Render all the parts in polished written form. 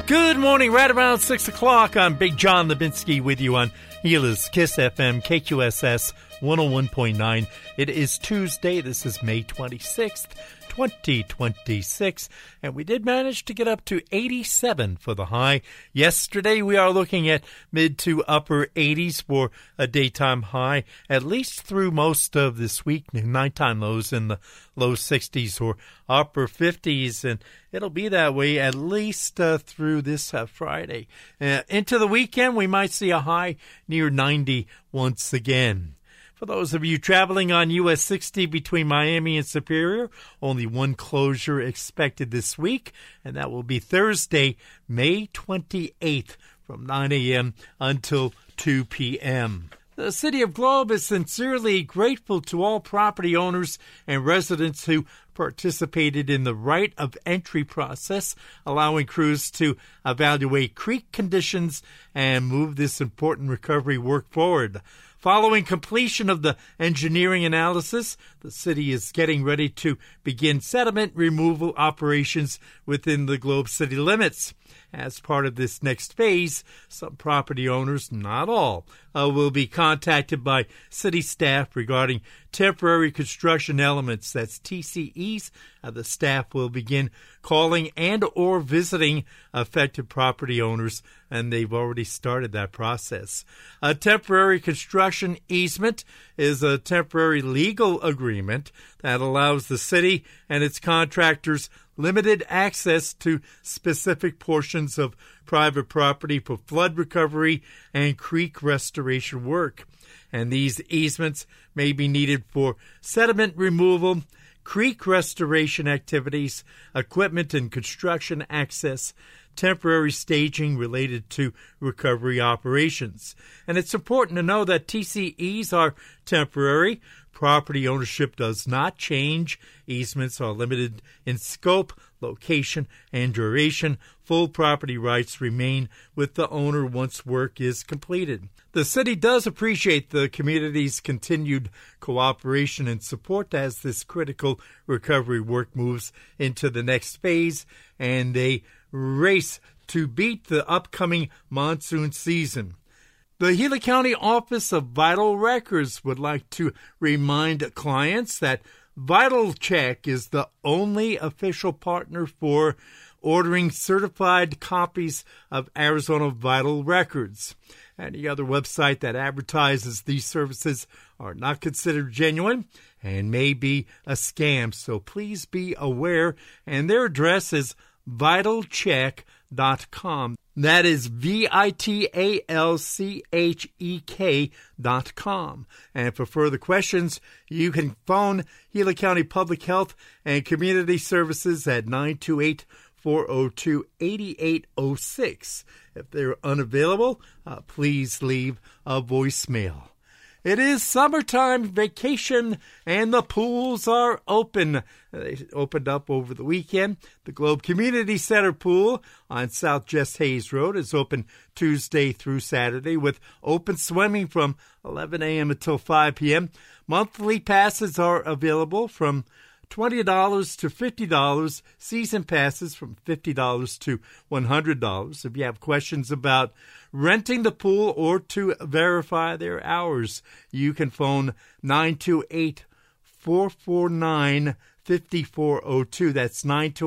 Good morning, right around 6 o'clock. I'm Big John Lebinsky with you on Gila's Kiss FM, KQSS 101.9. It is Tuesday. This is May 26th, 2026, and we did manage to get up to 87 for the high. Yesterday, we are looking at mid to upper 80s for a daytime high, at least through most of this week. Nighttime lows in the low 60s or upper 50s, and it'll be that way at least through this Friday. Into the weekend, we might see a high near 90 once again. For those of you traveling on US 60 between Miami and Superior, only one closure expected this week, and that will be Thursday, May 28th from 9 a.m. until 2 p.m. The City of Globe is sincerely grateful to all property owners and residents who participated in the right of entry process, allowing crews to evaluate creek conditions and move this important recovery work forward. Following completion of the engineering analysis, the city is getting ready to begin sediment removal operations within the Globe city limits. As part of this next phase, some property owners, not all, will be contacted by city staff regarding temporary construction elements. That's TCEs. The staff will begin calling and or visiting affected property owners, and they've already started that process. A temporary construction easement is a temporary legal agreement that allows the city and its contractors limited access to specific portions of private property for flood recovery and creek restoration work. And these easements may be needed for sediment removal, creek restoration activities, equipment and construction access, temporary staging related to recovery operations. And it's important to know that TCEs are temporary. Property ownership does not change. Easements are limited in scope, location, and duration. Full property rights remain with the owner once work is completed. The city does appreciate the community's continued cooperation and support as this critical recovery work moves into the next phase and a race to beat the upcoming monsoon season. The Gila County Office of Vital Records would like to remind clients that Vital Check is the only official partner for ordering certified copies of Arizona Vital Records. Any other website that advertises these services are not considered genuine and may be a scam, so please be aware. And their address is vitalcheck.com. That is vitalchek.com. And for further questions, you can phone Gila County Public Health and Community Services at 928-402-8806. If they're unavailable, please leave a voicemail. It is summertime vacation, and the pools are open. They opened up over the weekend. The Globe Community Center pool on South Jess Hayes Road is open Tuesday through Saturday with open swimming from 11 a.m. until 5 p.m. Monthly passes are available from $20 to $50, season passes from $50 to $100. If you have questions about renting the pool or to verify their hours, you can phone 928-449-5402. That's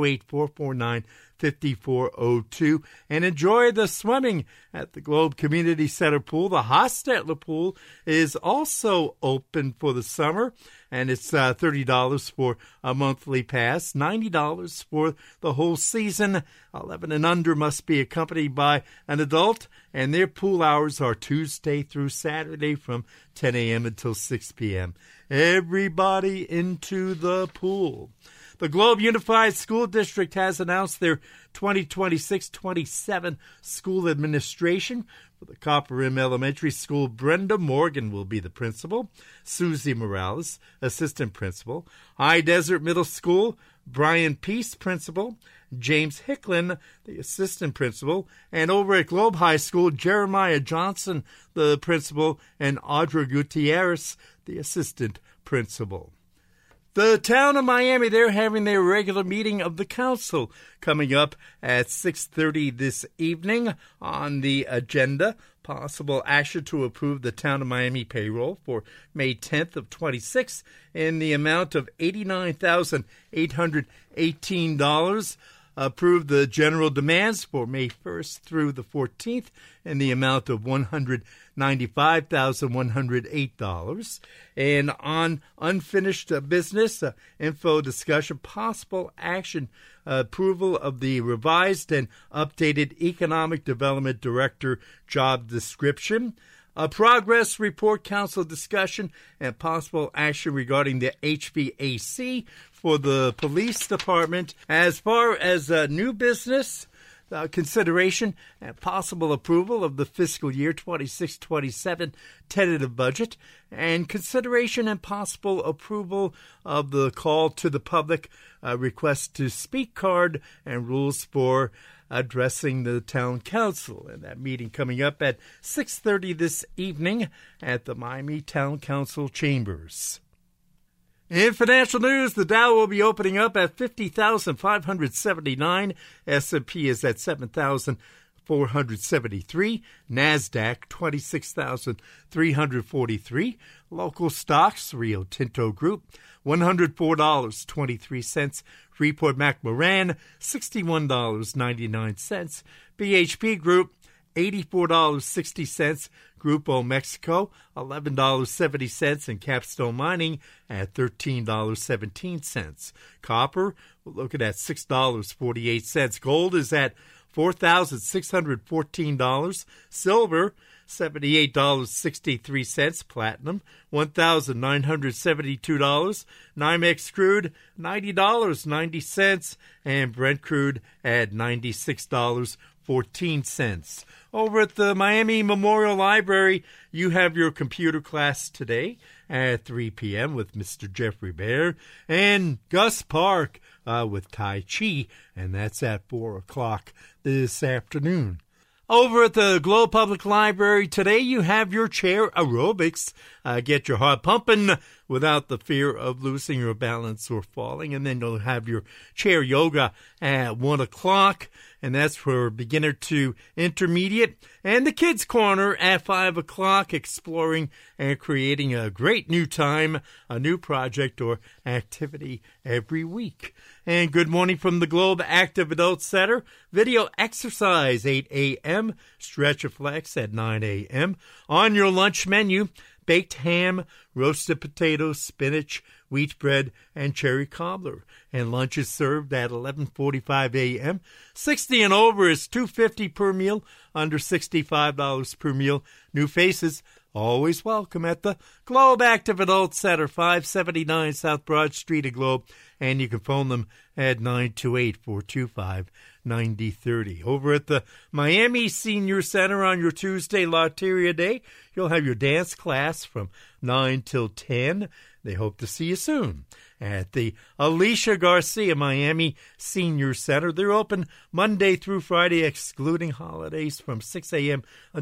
928-449-5402. And enjoy the swimming at the Globe Community Center pool. The Hostetler pool is also open for the summer, and it's $30 for a monthly pass, $90 for the whole season. 11 and under must be accompanied by an adult, and their pool hours are Tuesday through Saturday from 10 a.m. until 6 p.m. Everybody into the pool. The Globe Unified School District has announced their 2026-27 school administration. For the Copper Rim Elementary School, Brenda Morgan will be the principal, Susie Morales, assistant principal. High Desert Middle School, Brian Peace, principal, James Hicklin, the assistant principal, and over at Globe High School, Jeremiah Johnson, the principal, and Audra Gutierrez, the assistant principal. The town of Miami, they're having their regular meeting of the council coming up at 6:30 this evening. On the agenda, possible action to approve the town of Miami payroll for May 10th of 26 in the amount of $89,818. Approve the general demands for May 1st through the 14th in the amount of $195,108. And on unfinished business, info discussion, possible action, approval of the revised and updated Economic Development Director job description. A progress report, council discussion, and possible action regarding the HVAC for the police department. As far as new business, consideration and possible approval of the fiscal year 26-27 tentative budget, and consideration and possible approval of the call to the public request to speak card and rules for addressing the town council. And that meeting coming up at 6:30 this evening at the Miami Town Council Chambers. In financial news, the Dow will be opening up at 50,579. S&P is at 7,473. NASDAQ, 26,343. Local stocks, Rio Tinto Group, $104.23. Freeport-McMoRan, $61.99. BHP Group, $84.60. Grupo Mexico, $11.70, and Capstone Mining at $13.17. Copper, we're looking at $6.48. Gold is at $4,614. Silver, $78.63. Platinum, $1,972. NYMEX crude, $90.90. And Brent crude at $96.14. Over at the Miami Memorial Library, you have your computer class today at 3 p.m. with Mr. Jeffrey Baer and Gus Park with Tai Chi, and that's at 4 o'clock this afternoon. Over at the Globe Public Library today, you have your chair aerobics. Get your heart pumping without the fear of losing your balance or falling. And then you'll have your chair yoga at 1 o'clock, and that's for beginner to intermediate. And the Kids Corner at 5 o'clock, exploring and creating a great new time, a new project or activity every week. And good morning from the Globe Active Adult Center. Video exercise, 8 a.m., stretch and flex at 9 a.m. On your lunch menu, baked ham, roasted potatoes, spinach, wheat bread, and cherry cobbler. And lunch is served at 11:45 a.m. 60 and over is $2.50 per meal, under $65 per meal. New faces always welcome at the Globe Active Adult Center, 579 South Broad Street in Globe. And you can phone them at 928-425-9030. Over at the Miami Senior Center on your Tuesday Lotteria Day, you'll have your dance class from 9 till 10. They hope to see you soon. At the Alicia Garcia Miami Senior Center, they're open Monday through Friday, excluding holidays, from 6 a.m.